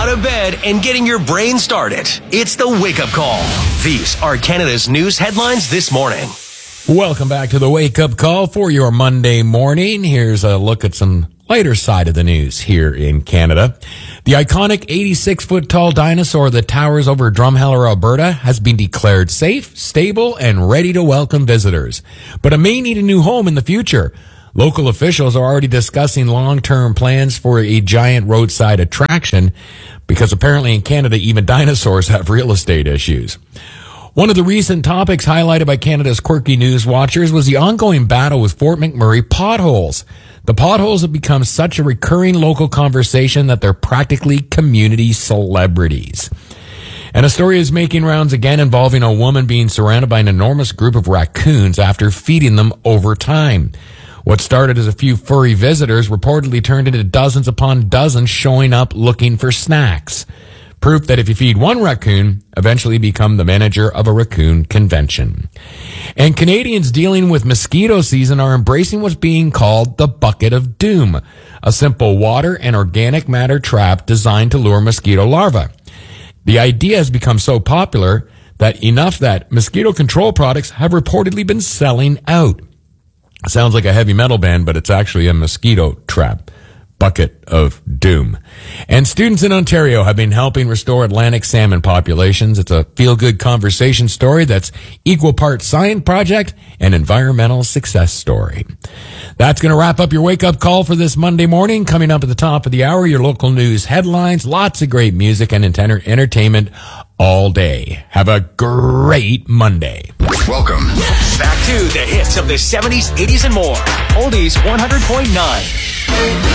out of bed and getting your brain started. It's the Wake Up Call. These are Canada's news headlines this morning. Welcome back to the Wake Up Call for your Monday morning. Here's a look at some lighter side of the news here in Canada. The iconic 86-foot tall dinosaur that towers over Drumheller, Alberta, has been declared safe, stable, and ready to welcome visitors. But it may need a new home in the future. Local officials are already discussing long-term plans for a giant roadside attraction because apparently in Canada, even dinosaurs have real estate issues. One of the recent topics highlighted by Canada's quirky news watchers was the ongoing battle with Fort McMurray potholes. The potholes have become such a recurring local conversation that they're practically community celebrities. And a story is making rounds again involving a woman being surrounded by an enormous group of raccoons after feeding them over time. What started as a few furry visitors reportedly turned into dozens upon dozens showing up looking for snacks. Proof that if you feed one raccoon, eventually you become the manager of a raccoon convention. And Canadians dealing with mosquito season are embracing what's being called the bucket of doom, a simple water and organic matter trap designed to lure mosquito larvae. The idea has become so popular that mosquito control products have reportedly been selling out. Sounds like a heavy metal band, but it's actually a mosquito trap. Bucket of doom. And students in Ontario have been helping restore Atlantic salmon populations. It's a feel-good conversation story that's equal parts science project and environmental success story. That's going to wrap up your wake-up call for this Monday morning. Coming up at the top of the hour, your local news headlines, lots of great music and entertainment all day. Have a great Monday. Welcome back to the hits of the 70s, 80s, and more. Oldies 100.9.